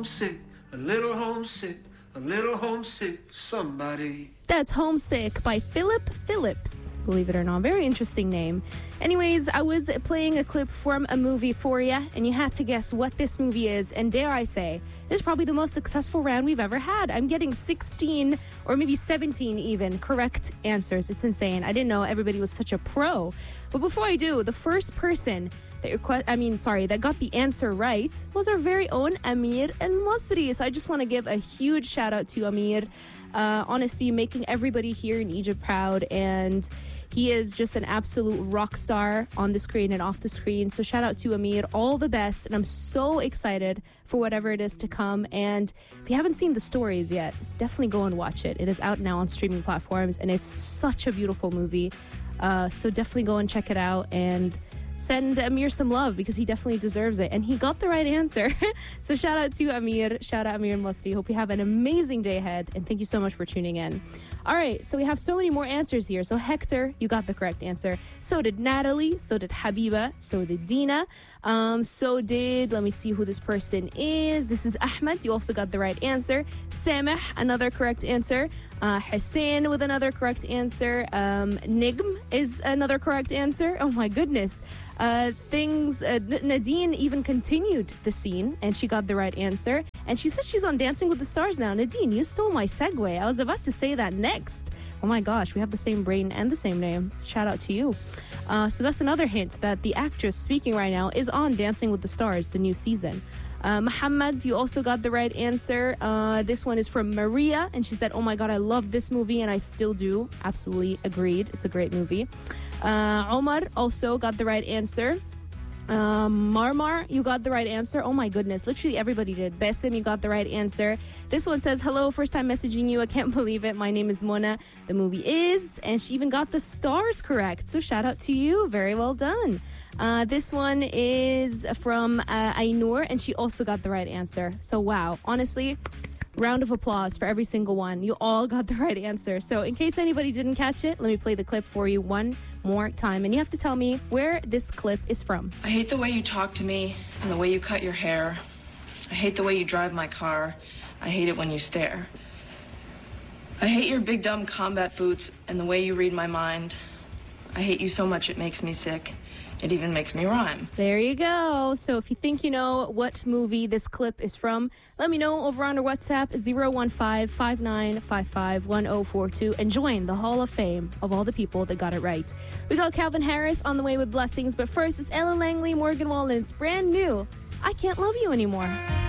homesick, a little homesick, a little homesick for somebody. That's Homesick by Philip Phillips. Believe it or not, very interesting name. Anyways, I was playing a clip from a movie for you, and you had to guess what this movie is. And dare I say, this is probably the most successful round we've ever had. I'm getting 16 or maybe 17 even correct answers. It's insane. I didn't know everybody was such a pro. But before I do, the first person that got the answer right was our very own Amir El-Masri. So I just want to give a huge shout out to Amir. Honestly, making everybody here in Egypt proud, and he is just an absolute rock star on the screen and off the screen. So shout out to Amir, all the best, and I'm so excited for whatever it is to come. And if you haven't seen The Stories yet, definitely go and watch it. It is out now on streaming platforms, and it's such a beautiful movie. So definitely go and check it out and send Amir some love, because he definitely deserves it. And he got the right answer. So shout out to Amir. Shout out Amir El-Masri. Hope you have an amazing day ahead. And thank you so much for tuning in. All right, so we have so many more answers here. So Hector, you got the correct answer. So did Natalie. So did Habiba. So did Dina. Let me see who this person is. This is Ahmed. You also got the right answer. Sameh, another correct answer. Hussein with another correct answer. Nigm is another correct answer. Oh my goodness. Nadine even continued the scene, and she got the right answer. And she said she's on Dancing with the Stars now. Nadine, you stole my segue. I was about to say that next. Oh my gosh, we have the same brain and the same name. Shout out to you. So that's another hint that the actress speaking right now is on Dancing with the Stars, the new season. Muhammad, you also got the right answer. This one is from Maria, and she said, oh my god, I love this movie, and I still do. Absolutely agreed. It's a great movie. Omar also got the right answer. Marmar, you got the right answer. Oh my goodness, literally everybody did. Basim, you got the right answer. This one says, hello, first time messaging you. I can't believe it. My name is Mona. The movie is, and she even got the stars correct. So shout out to you. Very well done. This one is from Ainur, and she also got the right answer. So wow, honestly, round of applause for every single one. You all got the right answer. So in case anybody didn't catch it, let me play the clip for you one more time. And you have to tell me where this clip is from. I hate the way you talk to me and the way you cut your hair. I hate the way you drive my car. I hate it when you stare. I hate your big dumb combat boots and the way you read my mind. I hate you so much it makes me sick. It even makes me rhyme. There you go. So if you think you know what movie this clip is from, let me know over on our WhatsApp, 015-5955-1042, and join the Hall of Fame of all the people that got it right. We got Calvin Harris on the way with blessings, but first it's Ellen Langley, Morgan Wallen. It's brand new. I Can't Love You Anymore.